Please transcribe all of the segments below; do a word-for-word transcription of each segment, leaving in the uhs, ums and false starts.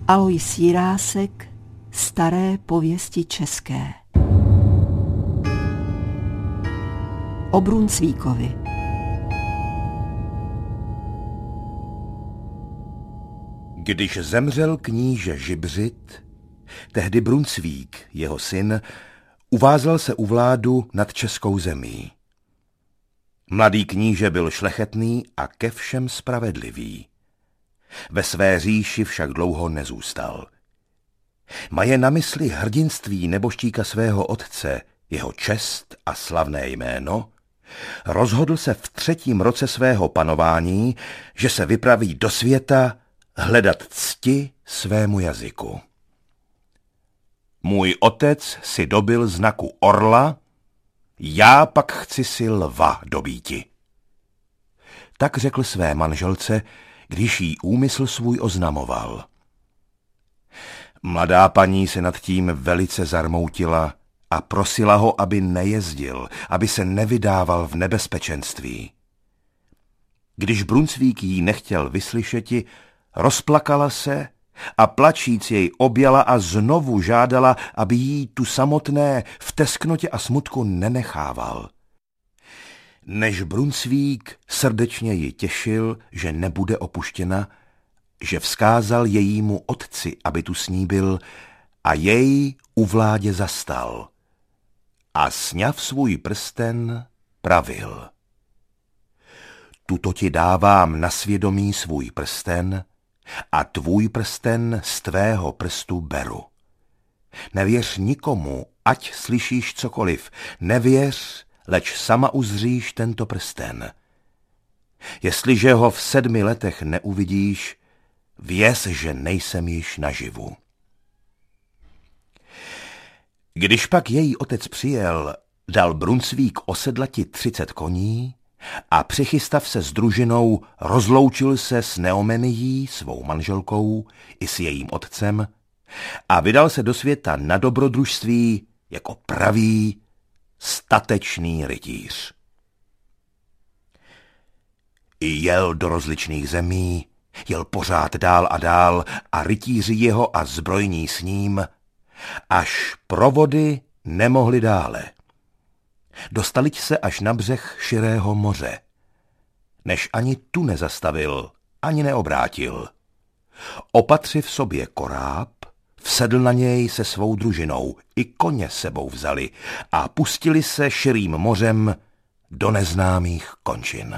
Alois Jirásek, Staré pověsti české. O Brunsvíkovi. Když zemřel kníže Žibřit, tehdy Brunsvík, jeho syn, uvázal se u vládu nad českou zemí. Mladý kníže byl šlechetný a ke všem spravedlivý. Ve své říši však dlouho nezůstal. Maje na mysli hrdinství neboštíka svého otce, jeho čest a slavné jméno, rozhodl se v třetím roce svého panování, že se vypraví do světa hledat cti svému jazyku. Můj otec si dobil znaku orla, já pak chci si lva dobíti. Tak řekl své manželce, když jí úmysl svůj oznamoval. Mladá paní se nad tím velice zarmoutila a prosila ho, aby nejezdil, aby se nevydával v nebezpečenství. Když Brunsvík jí nechtěl vyslyšeti, rozplakala se a plačíc jej objala a znovu žádala, aby jí tu samotné v tesknotě a smutku nenechával. Než Brunsvík srdečně ji těšil, že nebude opuštěna, že vzkázal jejímu otci, aby tu s ní byl, a jej u vládě zastal. A sňav svůj prsten pravil. Tuto ti dávám na svědomí svůj prsten a tvůj prsten z tvého prstu beru. Nevěř nikomu, ať slyšíš cokoliv, nevěř, leč sama uzříš tento prsten. Jestliže ho v sedmi letech neuvidíš, věz, že nejsem již naživu. Když pak její otec přijel, dal Brunsvík osedlati třicet koní a přichystav se s družinou rozloučil se s Neomenií, svou manželkou, i s jejím otcem a vydal se do světa na dobrodružství jako pravý, statečný rytíř. Jel do rozličných zemí, jel pořád dál a dál a rytíři jeho a zbrojní s ním, až provody nemohli dále. Dostaliť se až na břeh širého moře. Než ani tu nezastavil, ani neobrátil. Opatři v sobě koráb, vsedl na něj se svou družinou, i koně sebou vzali a pustili se širým mořem do neznámých končin.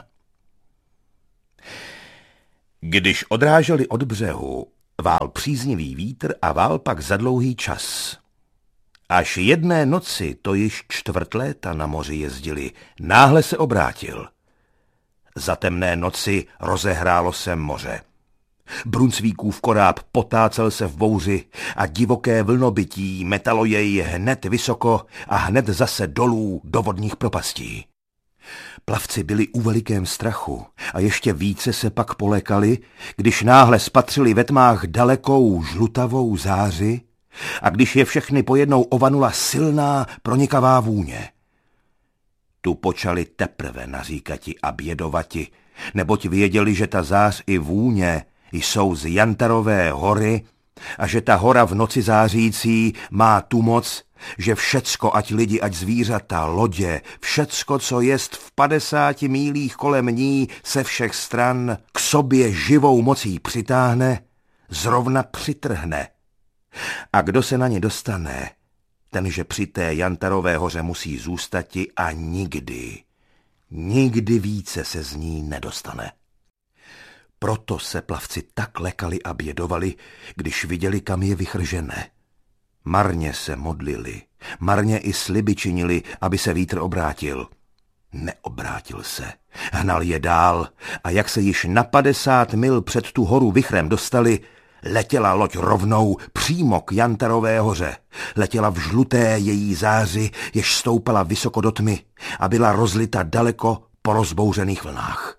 Když odráželi od břehu, vál příznivý vítr a vál pak za dlouhý čas. Až jedné noci, to již čtvrt léta na moři jezdili, náhle se obrátil. Za temné noci rozehrálo se moře. Brunsvíkův koráb potácel se v bouři a divoké vlnobytí metalo jej hned vysoko a hned zase dolů do vodních propastí. Plavci byli u velikém strachu a ještě více se pak polékali, když náhle spatřili ve tmách dalekou žlutavou záři a když je všechny pojednou ovanula silná pronikavá vůně. Tu počali teprve naříkati a bědovati, neboť věděli, že ta zář i vůně jsou z Jantarové hory a že ta hora v noci zářící má tu moc, že všecko, ať lidi, ať zvířata, lodě, všecko, co jest v padesáti mílích kolem ní, se všech stran k sobě živou mocí přitáhne, zrovna přitrhne. A kdo se na ně dostane, tenže při té Jantarové hoře musí zůstati a nikdy, nikdy více se z ní nedostane. Proto se plavci tak lekali a bědovali, když viděli, kam je vychržené. Marně se modlili, marně i sliby činili, aby se vítr obrátil. Neobrátil se, hnal je dál a jak se již na padesát mil před tu horu vichrem dostali, letěla loď rovnou přímo k Jantarové hoře. Letěla v žluté její záři, jež stoupala vysoko do tmy a byla rozlita daleko po rozbouřených vlnách.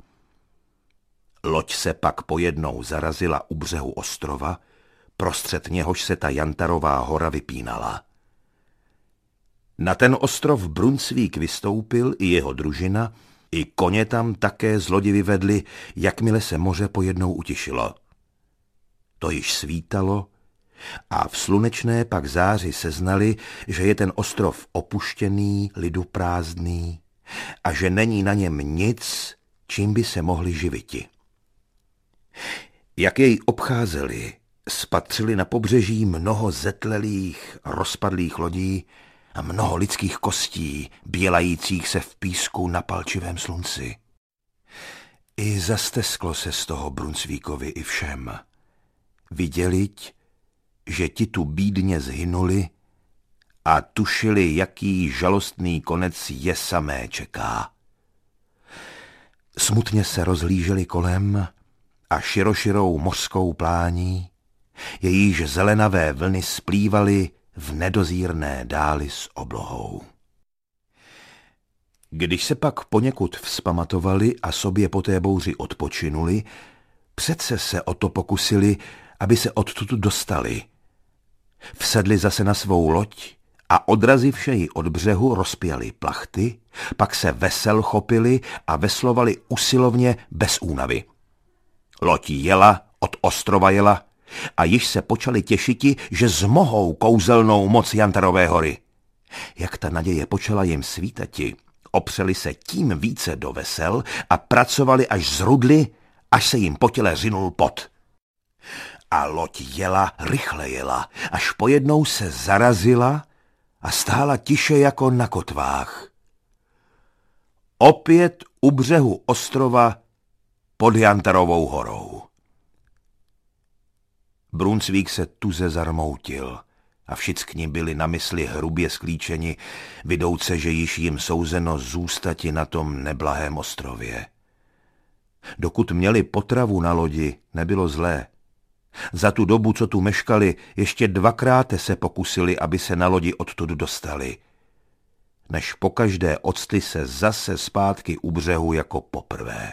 Loď se pak pojednou zarazila u břehu ostrova, prostřed něhož se ta Jantarová hora vypínala. Na ten ostrov Brunsvík vystoupil i jeho družina, i koně tam také z lodi vyvedli, jakmile se moře pojednou utišilo. to již svítalo a v slunečné pak záři seznali, že je ten ostrov opuštěný, liduprázdný a že není na něm nic, čím by se mohli živiti. Jak jej obcházeli, spatřili na pobřeží mnoho zetlelých, rozpadlých lodí a mnoho lidských kostí, bělajících se v písku na palčivém slunci. I zastesklo se z toho Brunsvíkovi i všem. Viděliť, že ti tu bídně zhynuli a tušili, jaký žalostný konec je samé čeká. Smutně se rozhlíželi kolem a široširou mořskou plání, jejíž zelenavé vlny splývaly v nedozírné dáli s oblohou. Když se pak poněkud vzpamatovali a sobě po té bouři odpočinuli, přece se o to pokusili, aby se odtud dostali. Vsedli zase na svou loď a odrazivše ji od břehu rozpěli plachty, pak se vesel chopili a veslovali usilovně bez únavy. Loď jela, od ostrova jela a již se počali těšiti, že zmohou kouzelnou moc Jantarové hory. Jak ta naděje počala jim svítati, opřeli se tím více do vesel a pracovali až zrudli, až se jim po těle řinul pot. A loď jela, rychle jela, až pojednou se zarazila a stála tiše jako na kotvách. Opět u břehu ostrova pod Jantarovou horou. Brunsvík se tuze zarmoutil a všichni byli na mysli hrubě sklíčeni, vidouce, že již jim souzeno zůstati na tom neblahém ostrově. Dokud měli potravu na lodi, nebylo zlé. Za tu dobu, co tu meškali, ještě dvakrát se pokusili, aby se na lodi odtud dostali. Než pokaždé octli se zase zpátky u břehu jako poprvé.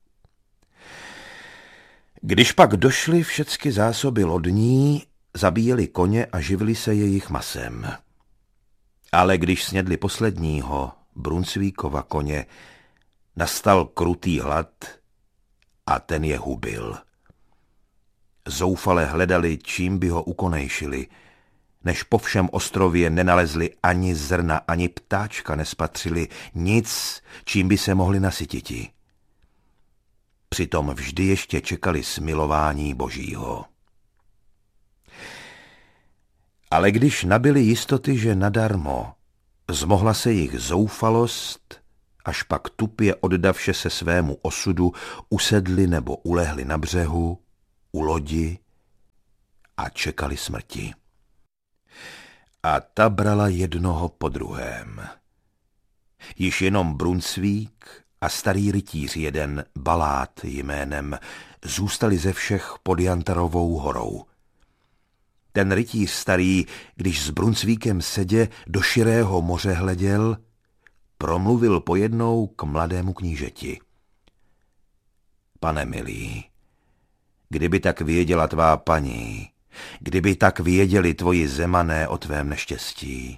Když pak došly všecky zásoby lodní, zabíjeli koně a živili se jejich masem. Ale když snědli posledního, Brunsvíkova koně, nastal krutý hlad a ten je hubil. Zoufale hledali, čím by ho ukonejšili, než po všem ostrově nenalezli ani zrna, ani ptáčka nespatřili, nic, čím by se mohli nasytiti. Přitom vždy ještě čekali smilování Božího. Ale když nabyli jistoty, že nadarmo, zmohla se jich zoufalost, až pak tupě oddavše se svému osudu usedli nebo ulehli na břehu, u lodi a čekali smrti. A ta brala jednoho po druhém. Již jenom Brunsvík a starý rytíř jeden, Balát jménem, zůstali ze všech pod Jantarovou horou. Ten rytíř starý, když s Brunsvíkem sedě do širého moře hleděl, promluvil pojednou k mladému knížeti. Pane milý, kdyby tak věděla tvá paní, kdyby tak věděli tvoji zemané o tvém neštěstí.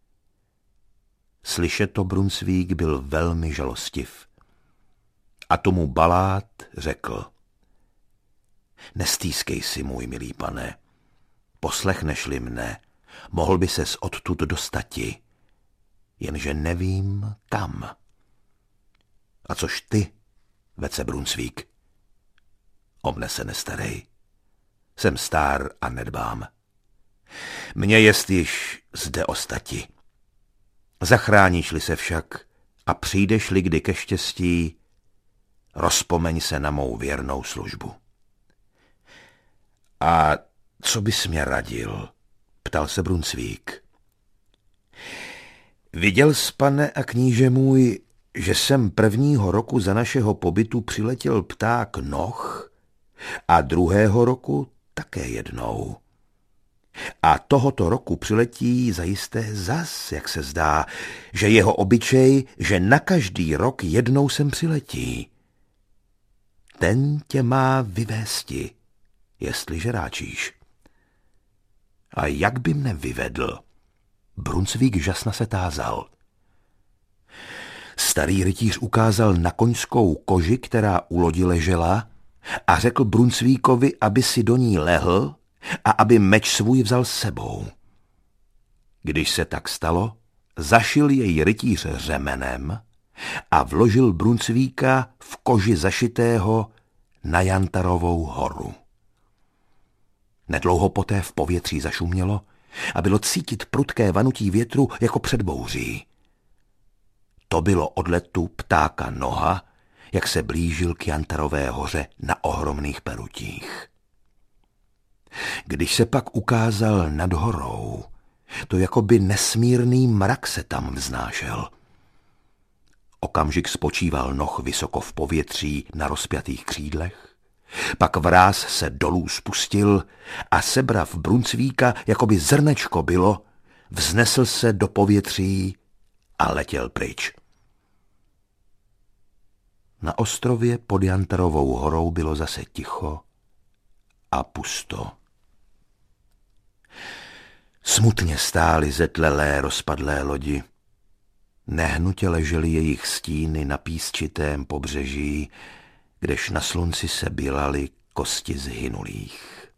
Slyšet to Brunsvík byl velmi žalostiv. A tomu Balát řekl: Nestýskej si, můj milý pane, poslechneš-li mne, mohl by ses odtud dostati, jenže nevím kam. A což ty, vece Brunsvík? O mne se nestarej. Jsem stár a nedbám. Mně jest již zde ostati. Zachráníš-li se však a přijdeš-li kdy ke štěstí, rozpomeň se na mou věrnou službu. A co bys mě radil? Ptal se Brunsvík. Viděl jsi, pane a kníže můj, že sem prvního roku za našeho pobytu přiletěl pták Noh a druhého roku také jednou. A tohoto roku přiletí zajisté zas, jak se zdá, že jeho obyčej, že na každý rok jednou sem přiletí. Ten tě má vyvésti, jestliže ráčíš. A jak by mne vyvedl? Brunsvík žasna se tázal. Starý rytíř ukázal na koňskou koži, která u lodi ležela, a řekl Brunsvíkovi, aby si do ní lehl a aby meč svůj vzal s sebou. Když se tak stalo, zašil jej rytíř řemenem a vložil Brunsvíka v koži zašitého na Jantarovou horu. Nedlouho poté v povětří zašumělo a bylo cítit prudké vanutí větru jako před bouří. To bylo od letu ptáka Noha, jak se blížil k Jantarové hoře na ohromných perutích. Když se pak ukázal nad horou, to jakoby nesmírný mrak se tam vznášel. Okamžik spočíval Noh vysoko v povětří na rozpjatých křídlech, pak vráz se dolů spustil a sebrav Brunsvíka, jakoby zrnečko bylo, vznesl se do povětří a letěl pryč. Na ostrově pod Jantarovou horou bylo zase ticho a pusto. Smutně stály zetlelé rozpadlé lodi. Nehnutě ležely jejich stíny na písčitém pobřeží, kdež na slunci se bělaly kosti zhynulých.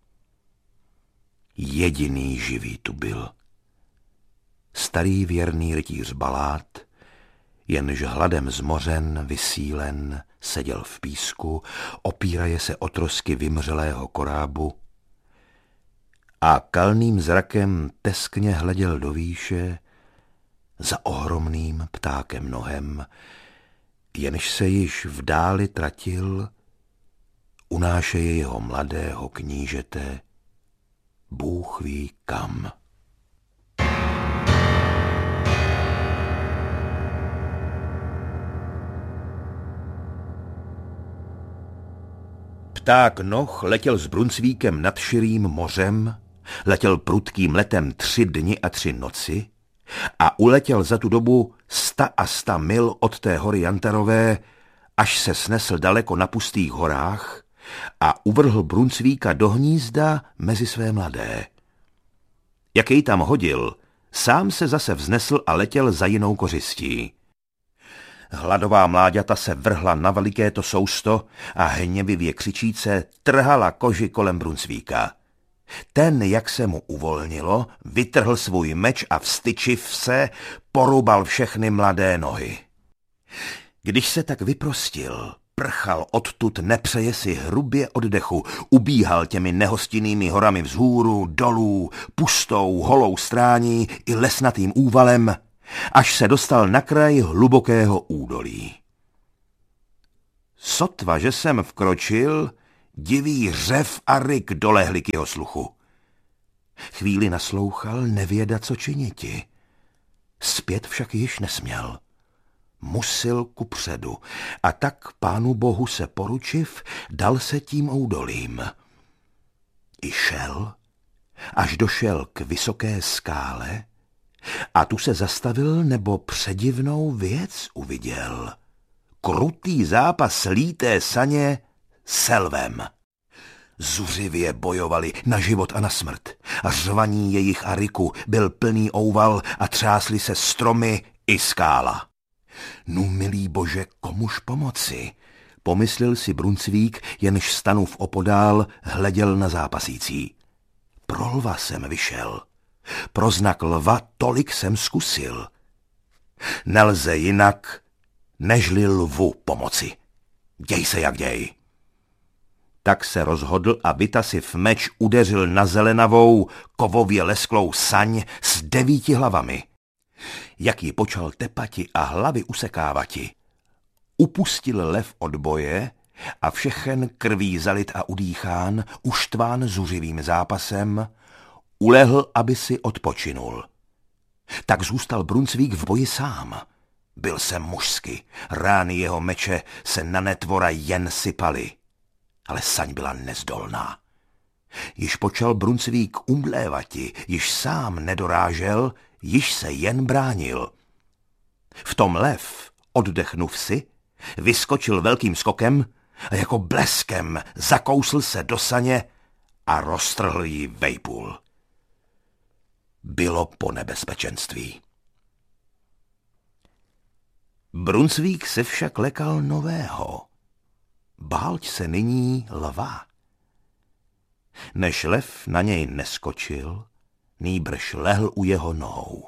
Jediný živý tu byl. Starý věrný rytíř Balát, jenž hladem zmořen, vysílen, seděl v písku, opíraje se o trosky vymřelého korábu a kalným zrakem teskně hleděl do výše za ohromným ptákem Nohem, jenž se již v dáli tratil, unášeje jeho mladého knížete, Bůh ví kam. Pták Noh letěl s Brunsvíkem nad širým mořem, letěl prudkým letem tři dny a tři noci a uletěl za tu dobu sta a sta mil od té hory Jantarové, až se snesl daleko na pustých horách a uvrhl Brunsvíka do hnízda mezi své mladé. Jak jej tam hodil, sám se zase vznesl a letěl za jinou kořistí. Hladová mláďata se vrhla na veliké to sousto a hněvivě křičíce trhala koži kolem Brunsvíka. Ten, jak se mu uvolnilo, vytrhl svůj meč a vstyčiv se, porubal všechny mladé nohy. Když se tak vyprostil, prchal odtud nepřeje si hrubě oddechu, ubíhal těmi nehostinnými horami vzhůru, dolů, pustou, holou strání i lesnatým úvalem, až se dostal na kraj hlubokého údolí. Sotva, že jsem vkročil, divý řev a ryk dolehli k jeho sluchu. Chvíli naslouchal, nevěda, co činiti. Zpět však již nesměl. Musil kupředu a tak Pánu Bohu se poručiv, dal se tím údolím. I šel, až došel k vysoké skále a tu se zastavil, nebo předivnou věc uviděl. Krutý zápas líté saně s lvem. Zuřivě bojovali na život a na smrt. A řvaní jejich a ryku byl plný ouval a třásly se stromy i skála. Nu, milý Bože, komuž pomoci? Pomyslel si Brunsvík, jenž stanův opodál hleděl na zápasící. Pro lva jsem vyšel. Pro znak lva tolik jsem zkusil. Nelze jinak, nežli lvu pomoci. Děj se jak děj. Tak se rozhodl a vytasiv meč udeřil na zelenavou, kovově lesklou saň s devíti hlavami. Jak ji počal tepati a hlavy usekávati, upustil lev od boje a všechen krví zalit a udýchán, uštván zuřivým zápasem, ulehl, aby si odpočinul. Tak zůstal Brunsvík v boji sám. Byl se mužsky, rány jeho meče se na netvora jen sypaly. Ale saň byla nezdolná. Již počal Brunsvík umdlévati, již sám nedorážel, již se jen bránil. V tom lev, oddechnuv si, vyskočil velkým skokem a jako bleskem zakousl se do saně a roztrhl ji vejpůl. Bylo po nebezpečenství. Brunsvík se však lekal nového. bál se nyní lva. Než lev na něj neskočil, nýbrž lehl u jeho nohou.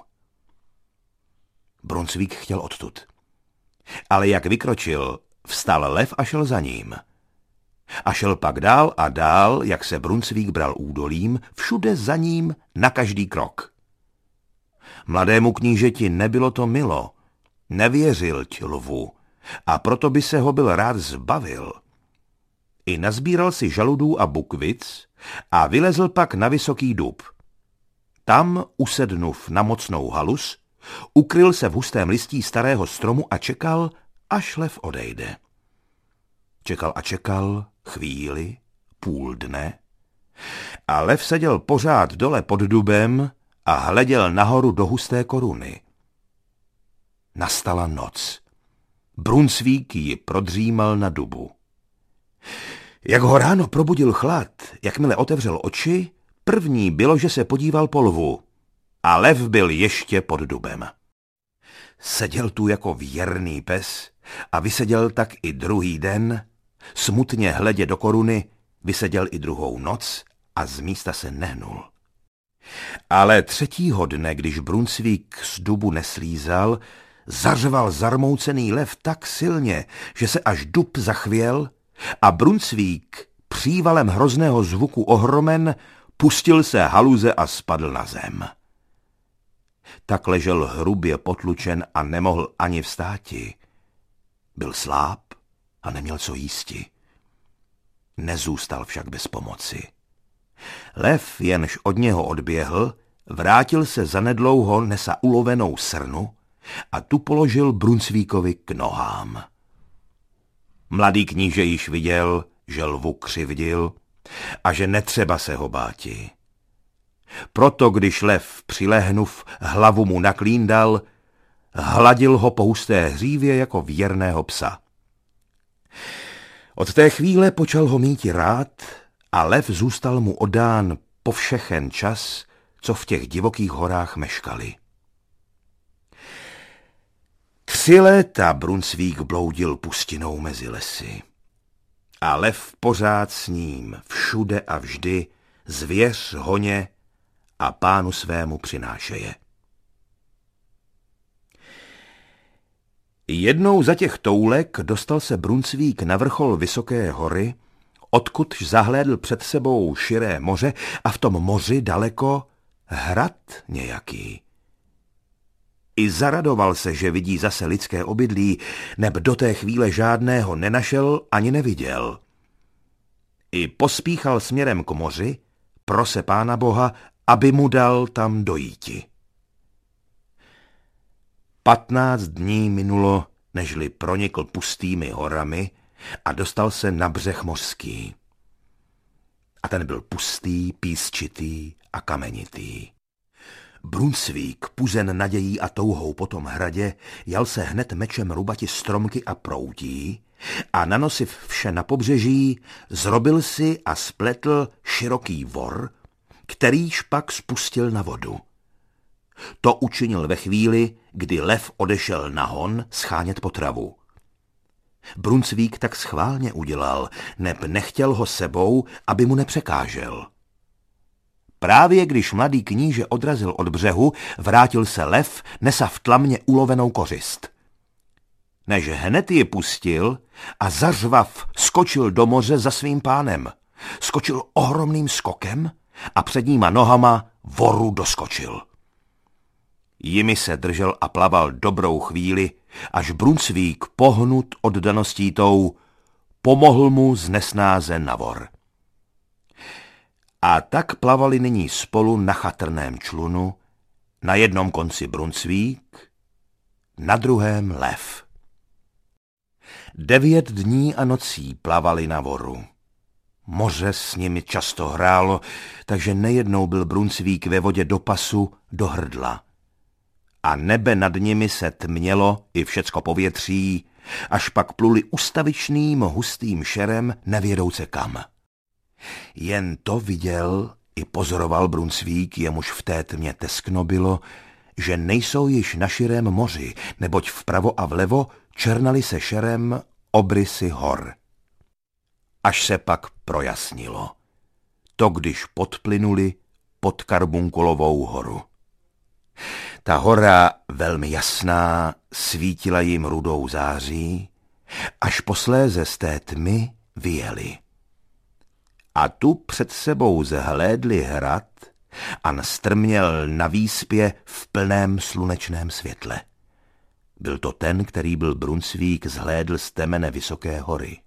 Brunsvík chtěl odtud. Ale jak vykročil, vstal lev a šel za ním. A šel pak dál a dál, jak se Brunsvík bral údolím, všude za ním na každý krok. Mladému knížeti nebylo to milo, nevěřil ti lvu a proto by se ho byl rád zbavil. I nazbíral si žaludů a bukvic a vylezl pak na vysoký dub. Tam, usednuv na mocnou halus, ukryl se v hustém listí starého stromu a čekal, až lev odejde. Čekal a čekal chvíli, půl dne a lev seděl pořád dole pod dubem a hleděl nahoru do husté koruny. Nastala noc. Brunsvík ji prodřímal na dubu. Jak ho ráno probudil chlad, jakmile otevřel oči, první bylo, že se podíval po lvu. A lev byl ještě pod dubem. Seděl tu jako věrný pes a vyseděl tak i druhý den, smutně hledě do koruny, vyseděl i druhou noc a z místa se nehnul. Ale třetího dne, když Brunsvík z dubu neslízal, zařval zarmoucený lev tak silně, že se až dub zachvěl a Brunsvík, přívalem hrozného zvuku ohromen, pustil se haluze a spadl na zem. Tak ležel hrubě potlučen a nemohl ani vstáti. Byl sláb a neměl co jísti. Nezůstal však bez pomoci. Lev, jenž od něho odběhl, vrátil se zanedlouho nesa ulovenou srnu a tu položil Brunsvíkovi k nohám. Mladý kníže již viděl, že lvu křivdil a že netřeba se ho báti. Proto, když lev přilehnuv hlavu mu naklíndal, hladil ho po husté hřívě jako věrného psa. Od té chvíle počal ho míti rád a lev zůstal mu oddán po všechen čas, co v těch divokých horách meškali. Tři léta Brunsvík bloudil pustinou mezi lesy. A lev pořád s ním, všude a vždy, zvěř honě a pánu svému přinášeje. Jednou za těch toulek dostal se Brunsvík na vrchol vysoké hory, odkudž zahlédl před sebou širé moře a v tom moři daleko hrad nějaký. I zaradoval se, že vidí zase lidské obydlí, neb do té chvíle žádného nenašel ani neviděl. I pospíchal směrem k moři, prose Pána Boha, aby mu dal tam dojíti. Patnáct dní minulo, nežli pronikl pustými horami a dostal se na břeh mořský. A ten byl pustý, písčitý a kamenitý. Brunsvík, puzen nadějí a touhou po tom hradě, jal se hned mečem rubati stromky a proutí a nanosiv vše na pobřeží, zrobil si a spletl široký vor, kterýž pak spustil na vodu. To učinil ve chvíli, kdy lev odešel na hon schánět potravu. Brunsvík tak schválně udělal, neb nechtěl ho sebou, aby mu nepřekážel. Právě když mladý kníže odrazil od břehu, vrátil se lev, nesa v tlamě ulovenou kořist. Než hned ji pustil a zařvav skočil do moře za svým pánem. Skočil ohromným skokem a předníma nohama voru doskočil. Jimi se držel a plaval dobrou chvíli, až Brunsvík, pohnut oddaností tou, pomohl mu z nesnáze na vor. A tak plavali nyní spolu na chatrném člunu, na jednom konci Brunsvík, na druhém lev. Devět dní a nocí plavali na voru. Moře s nimi často hrálo, takže nejednou byl Brunsvík ve vodě do pasu, do hrdla. A nebe nad nimi se tmělo i všecko povětří, až pak pluli ustavičným hustým šerem nevědouce kam. Jen to viděl i pozoroval Brunsvík, jemuž v té tmě teskno bylo, že nejsou již na širém moři, neboť vpravo a vlevo černaly se šerem obrysy hor. až se pak projasnilo. To, když podplynuli pod Karbunkulovou horu. Ta hora, velmi jasná, svítila jim rudou září, až posléze z té tmy vyjeli. A tu před sebou zhlédli hrad a strměl na výspě v plném slunečném světle. Byl to ten, který byl Brunsvík zhlédl z temene vysoké hory.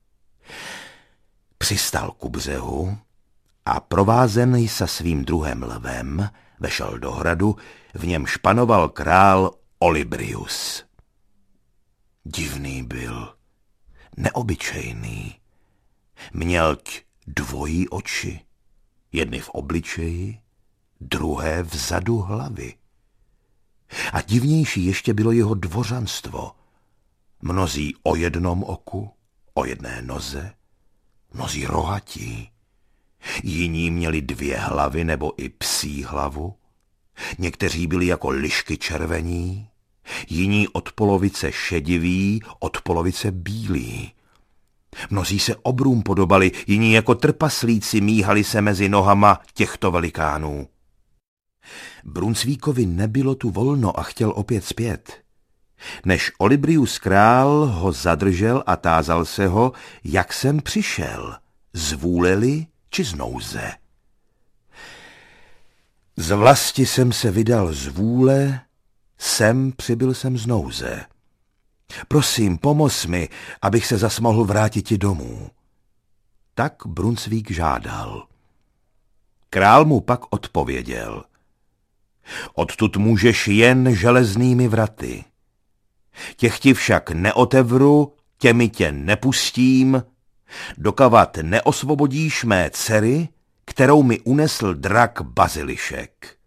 Přistal ku břehu a provázený sa svým druhem lvem vešel do hradu, v němž panoval král Olybrius. Divný byl, neobyčejný. Mělť dvojí oči, jedny v obličeji, druhé vzadu hlavy. A divnější ještě bylo jeho dvořanstvo. Mnozí o jednom oku, o jedné noze, mnozí rohatí. Jiní měli dvě hlavy nebo i psí hlavu. Někteří byli jako lišky červení, jiní od polovice šediví, od polovice bílí. Mnozí se obrům podobali, jiní jako trpaslíci míhali se mezi nohama těchto velikánů. Brunsvíkovi nebylo tu volno a chtěl opět zpět. Než Olybrius král ho zadržel a tázal se ho, jak jsem přišel, z vůle-li či z nouze. Z vlasti jsem se vydal z vůle, sem přibyl jsem z nouze. Prosím, pomoz mi, abych se zas mohl vrátit domů. Tak Brunsvík žádal. Král mu pak odpověděl. Odtud můžeš jen železnými vraty. Těch ti však neotevru, těmi tě nepustím, dokavat neosvobodíš mé dcery, kterou mi unesl drak Bazilišek.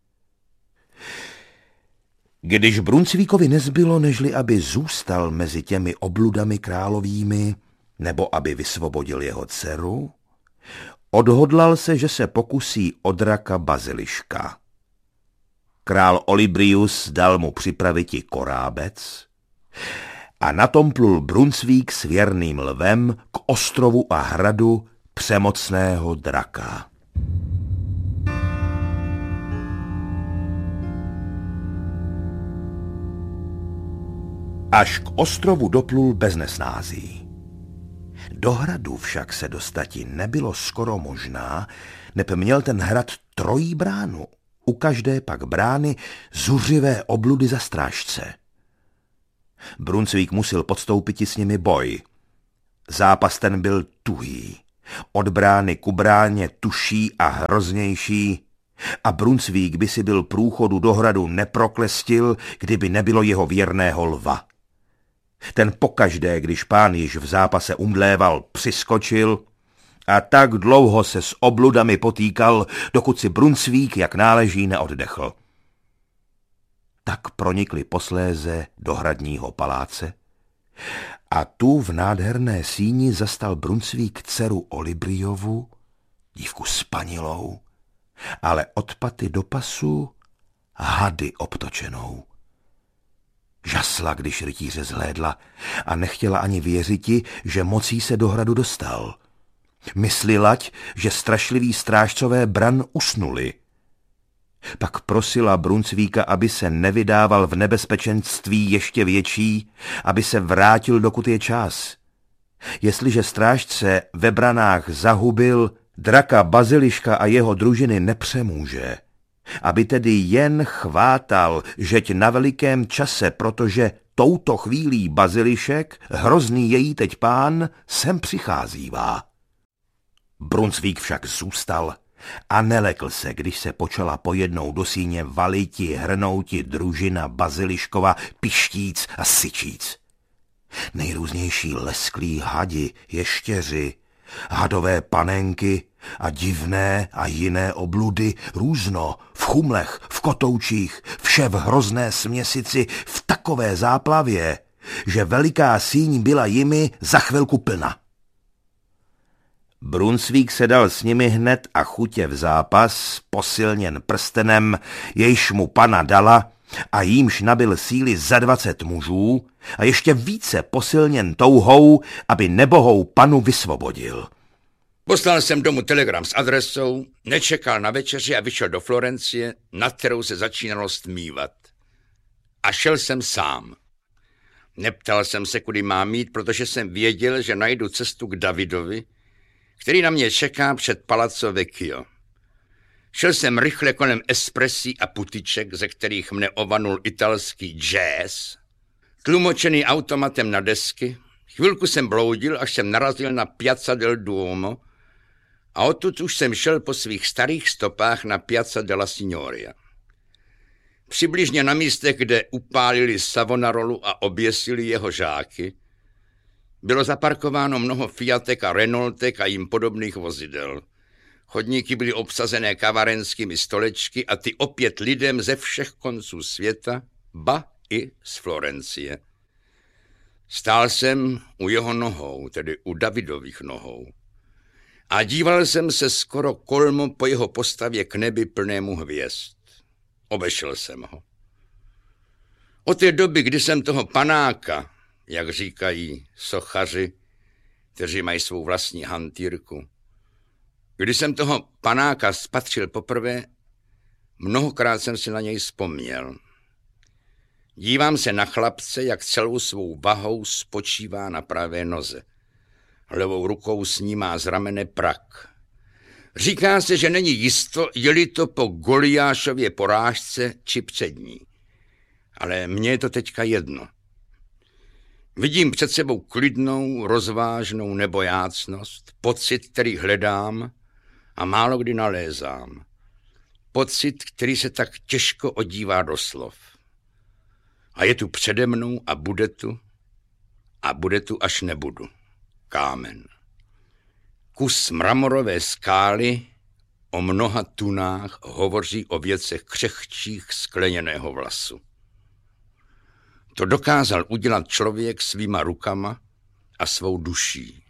Když Brunsvíkovi nezbylo, nežli aby zůstal mezi těmi obludami královými, nebo aby vysvobodil jeho dceru, odhodlal se, že se pokusí o draka Baziliška. Král Olybrius dal mu připraviti korábec a na tom plul Brunsvík s věrným lvem k ostrovu a hradu přemocného draka. Až k ostrovu doplul bez nesnází. Do hradu však se dostati nebylo skoro možná, neb měl ten hrad trojí bránu, u každé pak brány zuřivé obludy za strážce. Brunsvík musel podstoupiti s nimi boj. Zápas ten byl tuhý, od brány ku bráně tuší a hroznější, a Brunsvík by si byl průchodu do hradu neproklestil, kdyby nebylo jeho věrného lva. Ten pokaždé, když pán již v zápase umdléval, přiskočil a tak dlouho se s obludami potýkal, dokud si Brunsvík jak náleží neoddechl. Tak pronikli posléze do hradního paláce a tu v nádherné síni zastal Brunsvík dceru Olybriovu, dívku spanilou, ale od paty do pasu hady obtočenou. Žasla, když rytíře zhlédla a nechtěla ani věřiti, že mocí se do hradu dostal. Myslilať, že strašliví strážcové bran usnuli. Pak prosila Brunsvíka, aby se nevydával v nebezpečenství ještě větší, aby se vrátil, dokud je čas. Jestliže strážce ve branách zahubil, draka Baziliška a jeho družiny nepřemůže. Aby tedy jen chvátal, žeť na velikém čase, protože touto chvílí Bazilišek, hrozný její teď pán, sem přicházívá. Brunsvík však zůstal a nelekl se, když se počala pojednou do síně valiti, hrnouti družina Baziliškova, pištíc a syčíc. Nejrůznější lesklí hadi, ještěři, hadové panenky a divné a jiné obludy, různo, v chumlech, v kotoučích, vše v hrozné směsici, v takové záplavě, že veliká síň byla jimi za chvilku plna. Brunsvík se dal s nimi hned a chutě v zápas, posilněn prstenem, jejž mu pana dala, a jímž nabil síly za dvacet mužů a ještě více posilněn touhou, aby nebohou panu vysvobodil. Poslal jsem domů telegram s adresou, nečekal na večeři a vyšel do Florencie, nad kterou se začínalo stmívat. A šel jsem sám. Neptal jsem se, kudy mám jít, protože jsem věděl, že najdu cestu k Davidovi, který na mě čeká před Palazzo Vecchio. Šel jsem rychle kolem espresí a putiček, ze kterých mne ovanul italský jazz, tlumočený automatem na desky. Chvilku jsem bloudil, až jsem narazil na Piazza del Duomo a odtud už jsem šel po svých starých stopách na Piazza della Signoria. Přibližně na místech, kde upálili Savonarolu a oběsili jeho žáky, bylo zaparkováno mnoho Fiatek a Renaultek a jim podobných vozidel. Chodníky byly obsazené kavarenskými stolečky a ty opět lidem ze všech konců světa, ba i z Florencie. Stál jsem u jeho nohou, tedy u Davidových nohou. A díval jsem se skoro kolmo po jeho postavě k nebi plnému hvězd. Obešel jsem ho. Od té doby, kdy jsem toho panáka, jak říkají sochaři, kteří mají svou vlastní hantýrku, když jsem toho panáka spatřil poprvé, mnohokrát jsem si na něj vzpomněl. Dívám se na chlapce, jak celou svou vahou spočívá na pravé noze. Levou rukou snímá z ramene prak. Říká se, že není jisto, je-li to po Goliášově porážce či před ní. Ale mně je to teďka jedno. Vidím před sebou klidnou, rozvážnou nebojácnost, pocit, který hledám a málo kdy nalézám. Pocit, který se tak těžko odívá do slov. A je tu přede mnou a bude tu, a bude tu, až nebudu. Kámen. Kus mramorové skály o mnoha tunách hovoří o věcech křehčích skleněného vlasu. To dokázal udělat člověk svýma rukama a svou duší.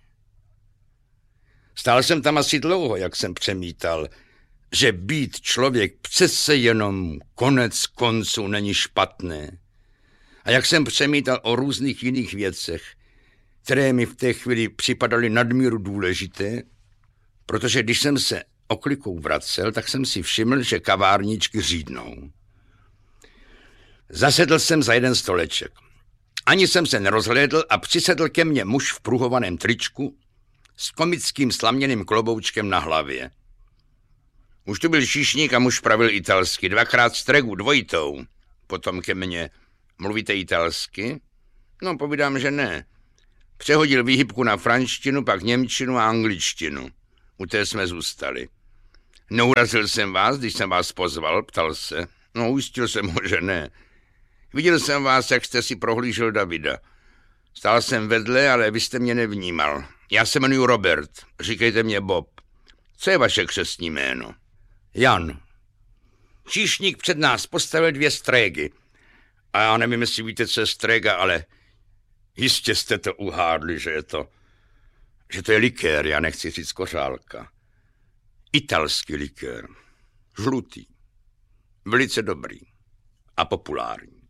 Stál jsem tam asi dlouho, jak jsem přemítal, že být člověk přece jenom konec konců není špatné. A jak jsem přemítal o různých jiných věcech, které mi v té chvíli připadaly nadmíru důležité, protože když jsem se oklikou vracel, tak jsem si všiml, že kavárničky řídnou. Zasedl jsem za jeden stoleček. Ani jsem se nerozhlédl a přisedl ke mně muž v pruhovaném tričku s komickým slaměným kloboučkem na hlavě. Už tu byl číšník a muž pravil italsky, dvakrát stregu, dvojitou. Potom ke mně, mluvíte italsky? No, povídám, že ne. Přehodil výhybku na franštinu, pak němčinu a angličtinu. U té jsme zůstali. Neurazil jsem vás, když jsem vás pozval, ptal se. No, ujistil jsem ho, že ne. Viděl jsem vás, jak jste si prohlížel Davida. Stál jsem vedle, ale vy jste mě nevnímal. Já se jmenuji Robert, říkejte mě Bob. Co je vaše křestní jméno? Jan. Číšník před nás postavil dvě strégy. A já nevím, jestli víte, co je stréga, ale jistě jste to uhádli, že je to, že to je likér, já nechci říct kořálka. Italský likér. Žlutý. Velice dobrý. A populární.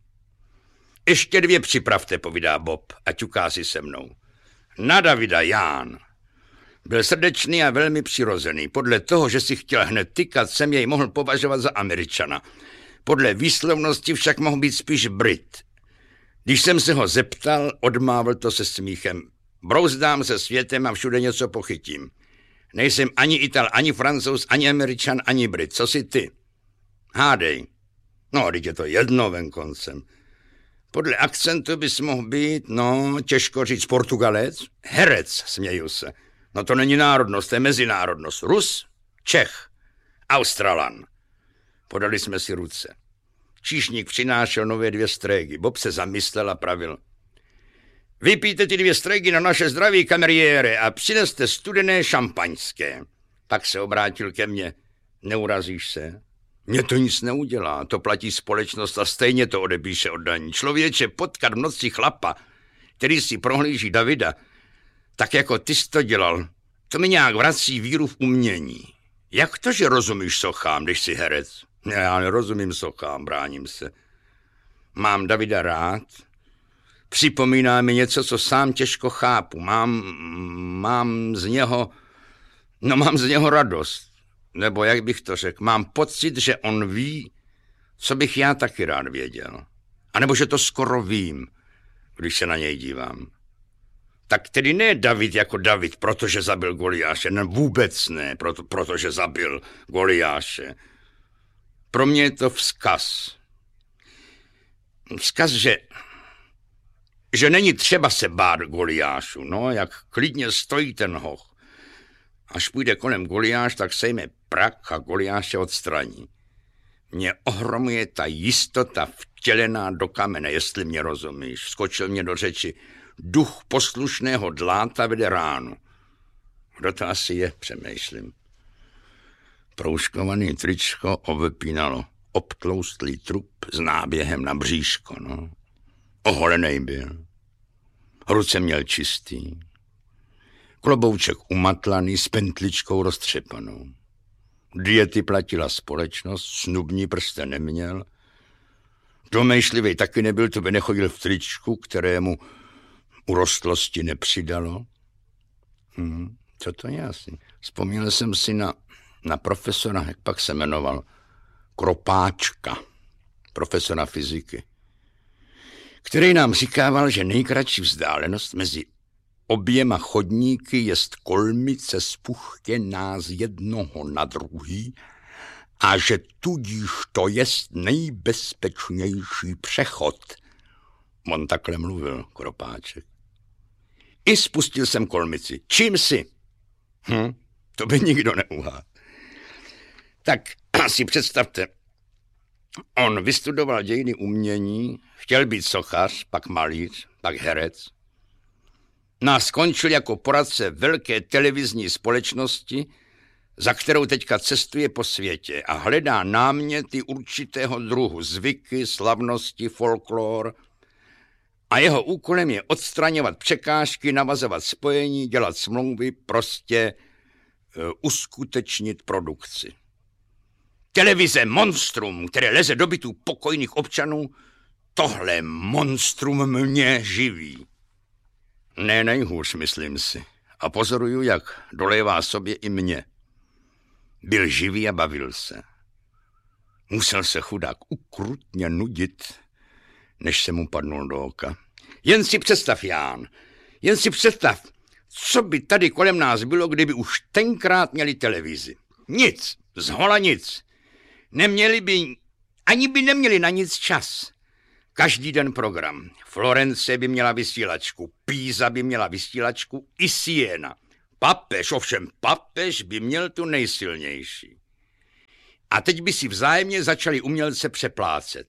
Ještě dvě připravte, povídá Bob a ťuká si se mnou. Na Davida Ján. Byl srdečný a velmi přirozený. Podle toho, že si chtěl hned tykat, jsem jej mohl považovat za Američana. Podle výslovnosti však mohl být spíš Brit. Když jsem se ho zeptal, odmávl to se smíchem. Brouzdám se světem a všude něco pochytím. Nejsem ani Ital, ani Francouz, ani Američan, ani Brit. Co jsi ty? Hádej. No, teď je to jedno venkoncem. Podle akcentu bys mohl být, no, těžko říct, Portugalec. Herec, směju se. No to není národnost, to je mezinárodnost. Rus, Čech, Australan. Podali jsme si ruce. Číšník přinášel nové dvě strégy. Bob se zamyslel a pravil. Vypijte ty dvě strégy na naše zdraví, kameriére, a přineste studené šampaňské. Pak se obrátil ke mně. Neurazíš se? Mně to nic neudělá, to platí společnost a stejně to odepíše od daní. Člověče, potkat v noci chlapa, který si prohlíží Davida, tak jako ty jsi to dělal, to mi nějak vrací víru v umění. Jak to, že rozumíš sochám, když jsi herec? Já nerozumím sochám, bráním se. Mám Davida rád. Připomíná mi něco, co sám těžko chápu. Mám, mám z něho, no mám z něho radost. Nebo jak bych to řekl, mám pocit, že on ví, co bych já taky rád věděl. A nebo že to skoro vím, když se na něj dívám. Tak tedy ne David jako David, protože zabil Goliáše, ne, vůbec ne, proto, protože zabil Goliáše. Pro mě je to vzkaz. Vzkaz, že, že není třeba se bát Goliášu, no, jak klidně stojí ten hoch. Až půjde kolem Goliáš, tak sejme prak a Goliáše odstraní. Mě ohromuje ta jistota vtělená do kamene, jestli mě rozumíš. Skočil mě do řeči. Duch poslušného dláta vede ránu. Kdo to asi je, přemýšlím. Proužkovaný tričko ovepínalo obtloustlý trup s náběhem na bříško, no. Oholenej byl. Ruce měl čistý. Klobouček umatlaný s pentličkou roztřepanou. Diety platila společnost, snubní prsten neměl. Domýšlivý taky nebyl, to by nechodil v tričku, kterému urostlosti nepřidalo. Hm, co to je asi? Vzpomněl jsem si na, na profesora, jak pak se jmenoval, Kropáčka, profesora fyziky, který nám říkával, že nejkratší vzdálenost mezi oběma chodníky jest kolmice spuchtěná z jednoho na druhý a že tudíž to jest nejbezpečnější přechod. On takhle mluvil, Kropáček. I spustil jsem kolmici. Čím si? Hm, to by nikdo neuhádl. Tak si představte, on vystudoval dějiny umění, chtěl být sochař, pak malíř, pak herec. No a skončil jako poradce velké televizní společnosti, za kterou teďka cestuje po světě a hledá náměty určitého druhu, zvyky, slavnosti, folklor. A jeho úkolem je odstraňovat překážky, navazovat spojení, dělat smlouvy, prostě uh, uskutečnit produkci. Televize monstrum, které leze do bytů pokojných občanů, tohle monstrum mě živí. Ne nejhůř, myslím si. A pozoruju, jak dolévá sobě i mě. Byl živý a bavil se. Musel se chudák ukrutně nudit, než se mu padnul do oka. Jen si představ, Ján, jen si představ, co by tady kolem nás bylo, kdyby už tenkrát měli televizi. Nic, zhola nic. Neměli by, ani by neměli na nic čas. Každý den program. Florence by měla vysílačku, Písa by měla vysílačku i Siena. Papež, ovšem papež by měl tu nejsilnější. A teď by si vzájemně začali umělce přeplácet.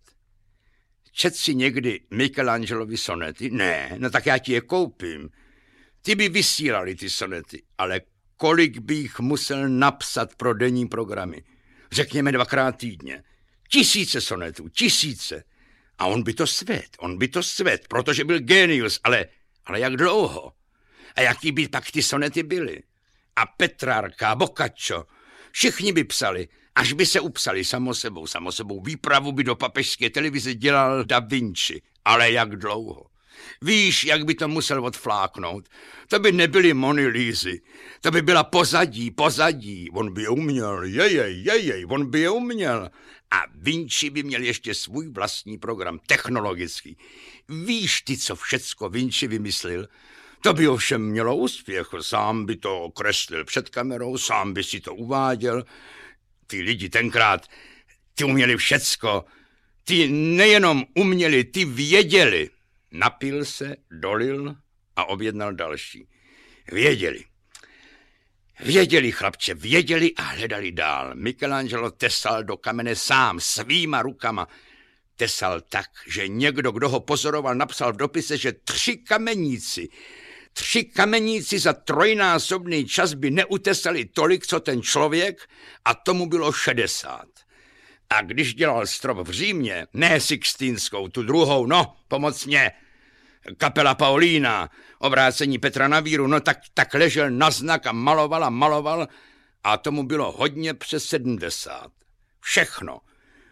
Čet si někdy Michelangelovi sonety? Ne, no tak já ti je koupím. Ty by vysílali ty sonety, ale kolik by jich musel napsat pro denní programy? Řekněme dvakrát týdně. Tisíce sonetů, tisíce. A on by to svět, on by to svět, protože byl genius, ale, ale jak dlouho? A jaký by pak ty sonety byly? A Petrarka, Boccaccio, všichni by psali, až by se upsali samo sebou, samo sebou. Výpravu by do papežské televize dělal Da Vinci, ale jak dlouho? Víš, jak by to musel odfláknout? To by nebyly Mony Lízy, to by byla pozadí, pozadí. On by je uměl, jejej, jejej, on by je uměl. A Vinci by měl ještě svůj vlastní program, technologický. Víš ty, co všecko Vinci vymyslel? To by ovšem mělo úspěch, sám by to kreslil před kamerou, sám by si to uváděl. Ty lidi tenkrát, ty uměli všecko. Ty nejenom uměli, ty věděli. Napil se, dolil a objednal další. Věděli. Věděli, chlapče, věděli a hledali dál. Michelangelo tesal do kamene sám, svýma rukama. Tesal tak, že někdo, kdo ho pozoroval, napsal v dopise, že tři kameníci, tři kameníci za trojnásobný čas by neutesali tolik, co ten člověk, a tomu bylo šedesát. A když dělal strop v Římě, ne Sixtínskou, tu druhou, no, pomocně, kapela Paulína, obrácení Petra na víru, no tak, tak ležel na znak a maloval a maloval a tomu bylo hodně přes sedmdesát. Všechno.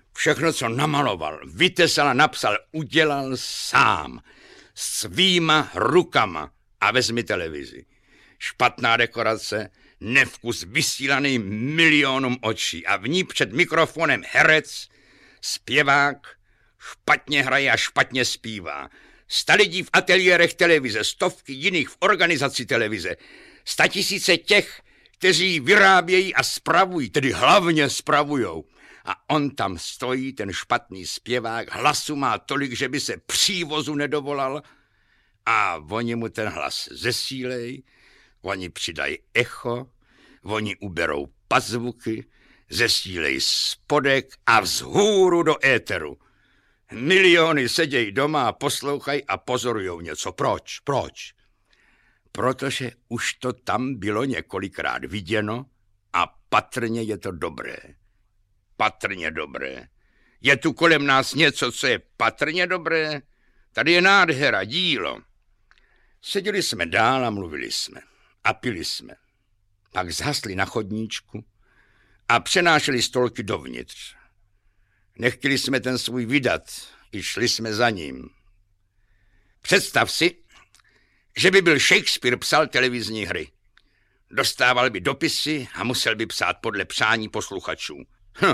Všechno, co namaloval, vytesal a napsal, udělal sám. Svýma rukama. A vezmi televizi. Špatná dekorace, nevkus vysílaný milionům očí a v ní před mikrofonem herec, zpěvák, špatně hraje a špatně zpívá. Sta lidí v ateliérech televize, stovky jiných v organizaci televize, statisíce těch, kteří vyrábějí a spravují, tedy hlavně spravujou. A on tam stojí, ten špatný zpěvák, hlasu má tolik, že by se přívozu nedovolal a oni mu ten hlas zesílej, oni přidají echo, oni uberou pazvuky, zesílej spodek a vzhůru do éteru. Miliony sedějí doma a poslouchají a pozorujou něco. Proč? Proč? Protože už to tam bylo několikrát viděno a patrně je to dobré. Patrně dobré. Je tu kolem nás něco, co je patrně dobré? Tady je nádhera, dílo. Seděli jsme dál a mluvili jsme. A pili jsme. Pak zhasli na chodníčku a přenášeli stolky dovnitř. Nechtěli jsme ten svůj vydat, i šli jsme za ním. Představ si, že by byl Shakespeare psal televizní hry. Dostával by dopisy a musel by psát podle přání posluchačů. Hm.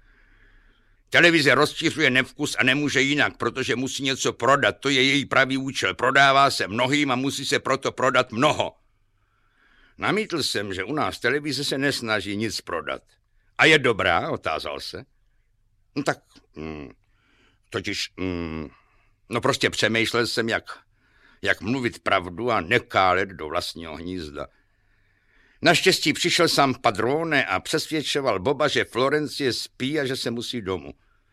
Televize rozšiřuje nevkus a nemůže jinak, protože musí něco prodat. To je její pravý účel. Prodává se mnohým a musí se proto prodat mnoho. Namítl jsem, že u nás televize se nesnaží nic prodat. A je dobrá, otázal se. No tak, mm, totiž, mm, no prostě přemýšlel jsem, jak, jak mluvit pravdu a nekálet do vlastního hnízda. Naštěstí přišel sám Padrone a přesvědčoval Boba, že Florencie spí a že se musí domů.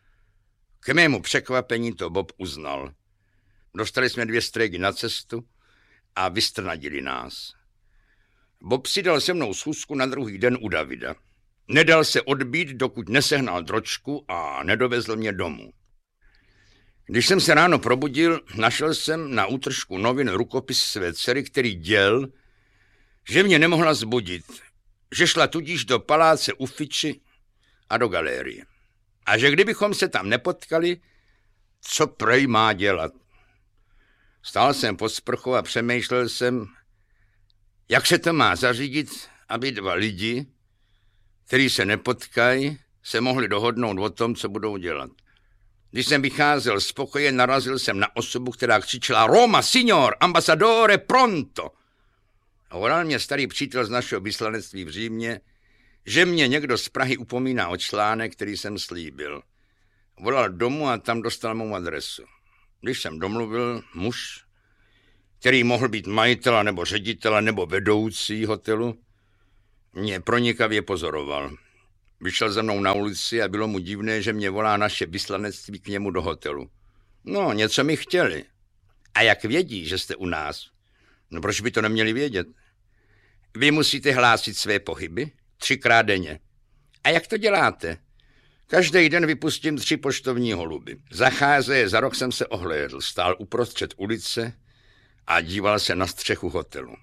K mému překvapení to Bob uznal. Dostali jsme dvě strégy na cestu a vystrnadili nás. Bob si dal se mnou schůzku na druhý den u Davida. Nedal se odbít, dokud nesehnal dročku a nedovezl mě domů. Když jsem se ráno probudil, našel jsem na útržku novin rukopis své dcery, který děl, že mě nemohla zbudit, že šla tudíž do paláce Uffizi a do galérie. A že kdybychom se tam nepotkali, co prej má dělat. Stál jsem pod sprchou a přemýšlel jsem, jak se to má zařídit, aby dva lidi, kteří se nepotkají, se mohli dohodnout o tom, co budou dělat. Když jsem vycházel z pokoje, narazil jsem na osobu, která křičela Roma, signor, ambasadore, pronto. A volal mě starý přítel z našeho vyslanectví v Římě, že mě někdo z Prahy upomíná o článek, který jsem slíbil. Volal domů a tam dostal mou adresu. Když jsem domluvil, muž, který mohl být majitele nebo ředitele nebo vedoucí hotelu, mě pronikavě pozoroval. Vyšel za mnou na ulici a bylo mu divné, že mě volá naše vyslanectví k němu do hotelu. No, něco mi chtěli. A jak vědí, že jste u nás? No proč by to neměli vědět? Vy musíte hlásit své pohyby třikrát denně. A jak to děláte? Každý den vypustím tři poštovní holuby. Zacházeje za rok jsem se ohlédl, stál uprostřed ulice a díval se na střechu hotelu.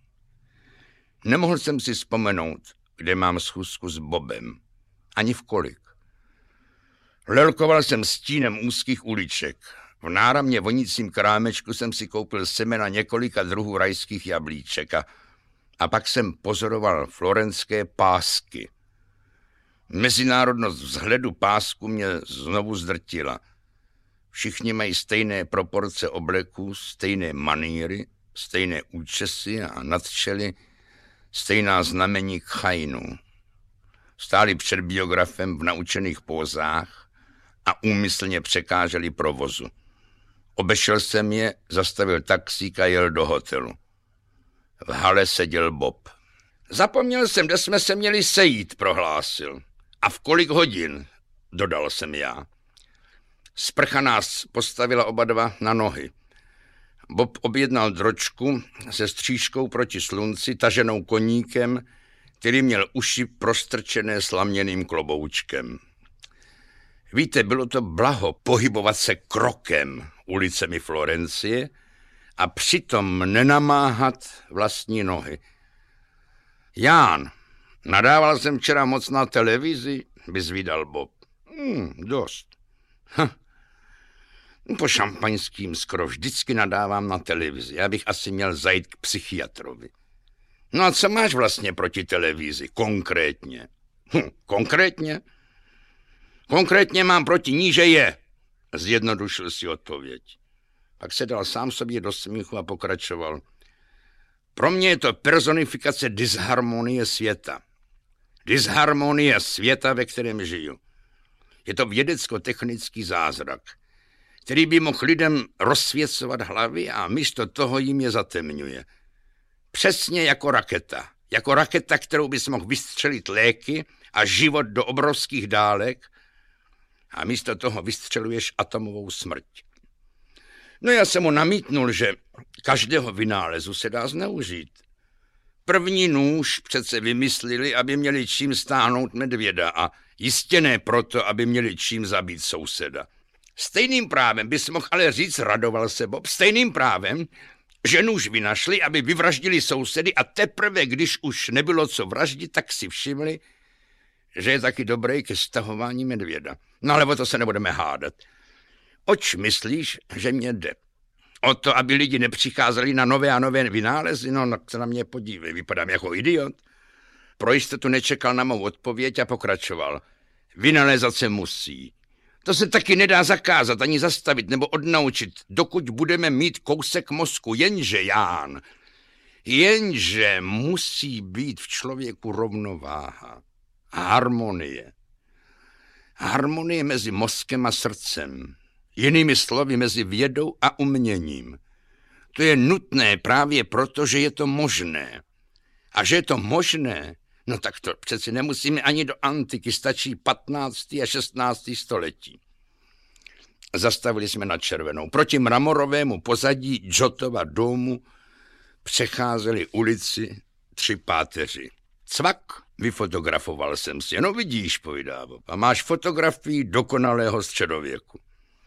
Nemohl jsem si vzpomenout, kde mám schůzku s Bobem. Ani v kolik. Lelkoval jsem stínem úzkých uliček. V náramně vonícím krámečku jsem si koupil semena několika druhů rajských jablíček a, a pak jsem pozoroval florenské pásky. Mezinárodnost vzhledu pásku mě znovu zdrtila. Všichni mají stejné proporce obleků, stejné maníry, stejné účesy a nad čely stejná znamení khainu. Stáli před biografem v naučených pózách a úmyslně překáželi provozu. Obešel jsem je, zastavil taxík a jel do hotelu. V hale seděl Bob. Zapomněl jsem, kde jsme se měli sejít, prohlásil. A v kolik hodin, dodal jsem já. Sprcha nás postavila oba dva na nohy. Bob objednal dročku se střížkou proti slunci, taženou koníkem, který měl uši prostrčené slaměným kloboučkem. Víte, bylo to blaho pohybovat se krokem ulicemi Florencie a přitom nenamáhat vlastní nohy. Ján, nadával jsem včera moc na televizi, vyzvídal Bob. Hmm, dost. Hm. Po šampaňským skoro vždycky nadávám na televizi. Já bych asi měl zajít k psychiatrovi. No a co máš vlastně proti televizi? Konkrétně. Hm, konkrétně? Konkrétně mám proti ní, že je. Zjednodušil si odpověď. Pak se dal sám sobě do smíchu a pokračoval. Pro mě je to personifikace disharmonie světa. Disharmonie světa, ve kterém žiju. Je to vědecko-technický zázrak, který by mohl lidem rozsvěcovat hlavy a místo toho jim je zatemňuje. Přesně jako raketa. Jako raketa, kterou bys mohl vystřelit léky a život do obrovských dálek a místo toho vystřeluješ atomovou smrť. No já jsem mu namítnul, že každého vynálezu se dá zneužít. První nůž přece vymysleli, aby měli čím stáhnout medvěda a jistě ne proto, aby měli čím zabít souseda. Stejným právem bys mohl ale říct, radoval se Bob, stejným právem, že nůž vynašli, aby vyvraždili sousedy a teprve, když už nebylo co vraždit, tak si všimli, že je taky dobrý ke stahování medvěda. No ale o to se nebudeme hádat. Oč myslíš, že mě jde? O to, aby lidi nepřicházeli na nové a nové vynálezy? No, no se na mě podívej, vypadám jako idiot. Pro jistotu nečekal na mou odpověď a pokračoval. Vynalézat se musí. To se taky nedá zakázat ani zastavit nebo odnaučit, dokud budeme mít kousek mozku. Jenže, Ján, jenže musí být v člověku rovnováha. Harmonie. Harmonie mezi mozkem a srdcem. Jinými slovy mezi vědou a uměním. To je nutné právě proto, že je to možné. A že je to možné, no tak to přeci nemusíme ani do antiky, stačí patnácté a šestnácté století. Zastavili jsme na červenou. Proti mramorovému pozadí Džotova domu přecházeli ulici tři páteři. Cvak, vyfotografoval jsem si. No vidíš, povídá Bob, a máš fotografii dokonalého středověku.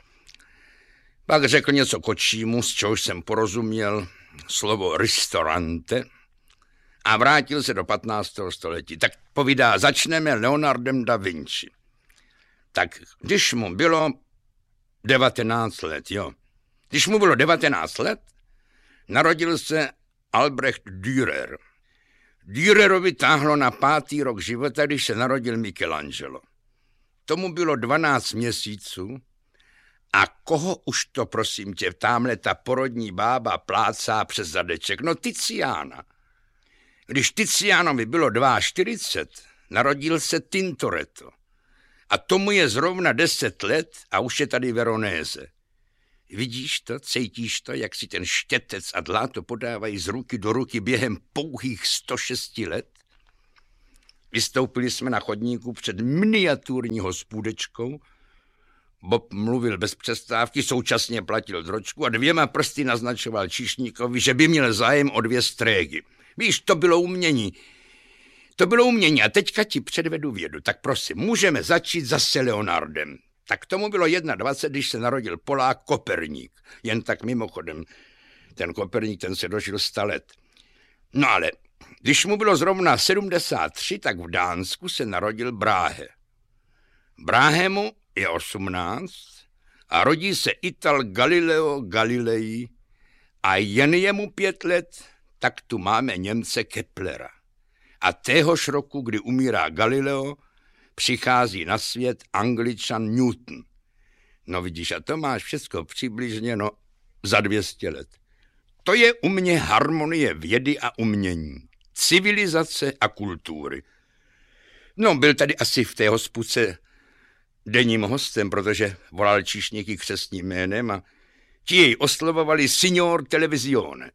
Pak řekl něco kočímu, z čehož jsem porozuměl slovo ristorante a vrátil se do patnáctého století. Tak povídá, začneme Leonardem da Vinci. Tak když mu bylo devatenáct let, jo. Když mu bylo devatenáct let, narodil se Albrecht Dürer. Dürerovi táhlo na pátý rok života, když se narodil Michelangelo. Tomu bylo dvanáct měsíců a koho už to, prosím tě, tamhle ta porodní bába plácá přes zadeček? No Tiziana. Když Tizianovi bylo čtyřicet dva, narodil se Tintoretto. A tomu je zrovna deset let a už je tady Veronéze. Vidíš to, cítíš to, jak si ten štětec a dláto podávají z ruky do ruky během pouhých sto šest let? Vystoupili jsme na chodníku před miniaturní hospůdečkou. Bob mluvil bez přestávky, současně platil dročku a dvěma prsty naznačoval číšníkovi, že by měl zájem o dvě strégy. Víš, to bylo umění. To bylo umění a teďka ti předvedu vědu. Tak prosím, můžeme začít zase Leonardem. Tak tomu bylo dvacet jedna, když se narodil Polák Koperník. Jen tak mimochodem, ten Koperník, ten se dožil sta let. No ale, když mu bylo zrovna sedmdesát tři, tak v Dánsku se narodil Brahe. Brahemu je osmnáct a rodí se Ital Galileo Galilei a jen je mu pět let, tak tu máme Němce Keplera. A téhož roku, kdy umírá Galileo, přichází na svět Angličan Newton. No vidíš, a to máš všecko přibližněno za dvě stě let. To je u mě harmonie vědy a umění, civilizace a kultury. No, byl tady asi v té hospůdce denním hostem, protože volal číšníky křestním jménem a ti jej oslovovali signor televizione.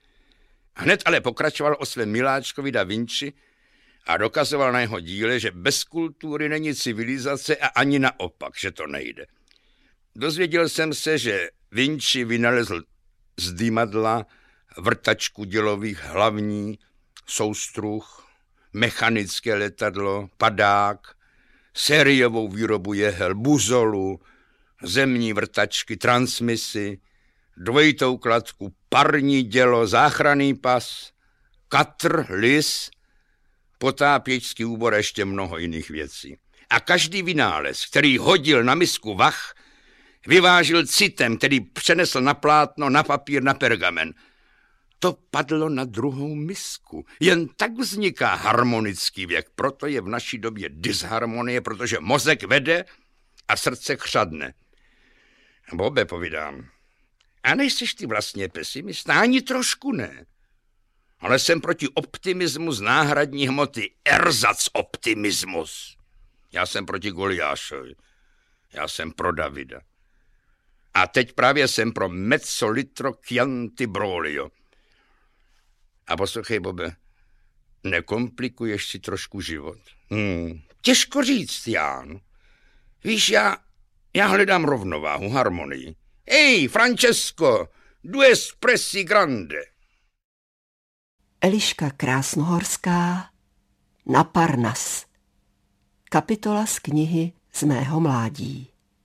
Hned ale pokračoval o svém miláčkovi da Vinci a dokazoval na jeho díle, že bez kultury není civilizace a ani naopak, že to nejde. Dozvěděl jsem se, že Vinci vynalezl z dymadla vrtačku dělových hlavní, soustruh, mechanické letadlo, padák, sériovou výrobu jehel, buzolu, zemní vrtačky, transmisy, dvojitou kladku, parní dělo, záchranný pas, katr, lis, potápěčský úbor a ještě mnoho jiných věcí. A každý vynález, který hodil na misku vach, vyvážil citem, který přenesl na plátno, na papír, na pergamen. To padlo na druhou misku. Jen tak vzniká harmonický věk. Proto je v naší době disharmonie, protože mozek vede a srdce chřadne. Bobe, povídám, a nejseš ty vlastně pesimista? Ani trošku ne. Ale jsem proti optimismu z náhradní hmoty. Erzac optimismus. Já jsem proti Goliášovi. Já jsem pro Davida. A teď právě jsem pro mezzo litro Chianti Broglio. A poslouchej, Bobe, nekomplikuješ si trošku život? Hmm, těžko říct, Ján. Víš, já, já hledám rovnováhu, harmonii. Ej, Francesco, due espressi grande. Eliška Krásnohorská na Parnas. Kapitola z knihy Z mého mládí.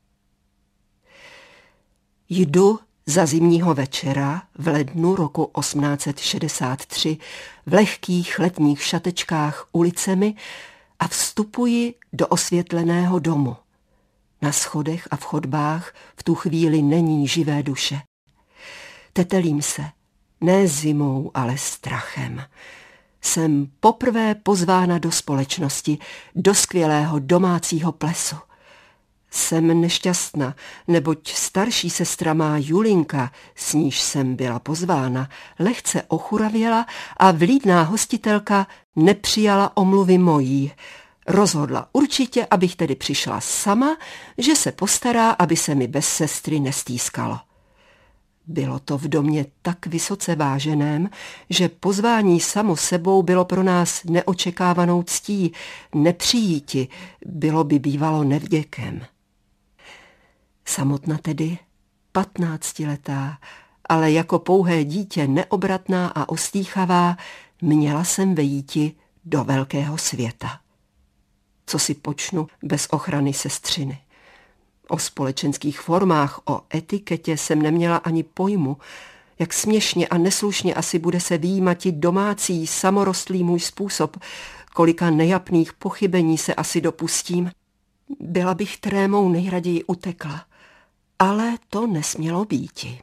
Jdu za zimního večera v lednu roku osmnáct set šedesát tři v lehkých letních šatečkách ulicemi a vstupuji do osvětleného domu. Na schodech a v chodbách v tu chvíli není živé duše. Tetelím se, ne zimou, ale strachem. Jsem poprvé pozvána do společnosti, do skvělého domácího plesu. Jsem nešťastná, neboť starší sestra má Julinka, s níž jsem byla pozvána, lehce ochuravěla a vlídná hostitelka nepřijala omluvy mojí. Rozhodla určitě, abych tedy přišla sama, že se postará, aby se mi bez sestry nestýskalo. Bylo to v domě tak vysoce váženém, že pozvání samo sebou bylo pro nás neočekávanou ctí, nepřijíti, bylo by bývalo nevděkem. Samotna tedy, patnáctiletá, ale jako pouhé dítě neobratná a ostýchavá, měla jsem vejíti do velkého světa. Co si počnu bez ochrany sestřiny? O společenských formách, o etiketě jsem neměla ani pojmu. Jak směšně a neslušně asi bude se vyjímatit domácí, samorostlý můj způsob, kolika nejapných pochybení se asi dopustím. Byla bych trémou nejraději utekla, ale to nesmělo býti.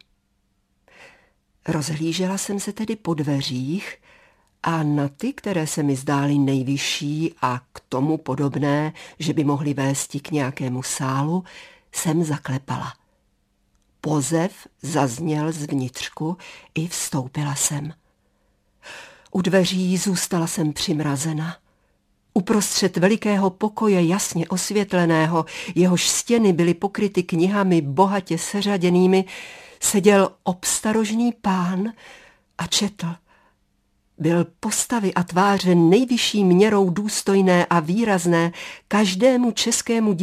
Rozhlížela jsem se tedy po dveřích a na ty, které se mi zdály nejvyšší a k tomu podobné, že by mohly vésti k nějakému sálu, jsem zaklepala. Pozev zazněl zvnitřku i vstoupila jsem. U dveří zůstala jsem přimrazena. Uprostřed velikého pokoje jasně osvětleného, jehož stěny byly pokryty knihami bohatě seřaděnými, seděl obstarožný pán a četl. Byl postavy a tváře nejvyšší měrou důstojné a výrazné každému českému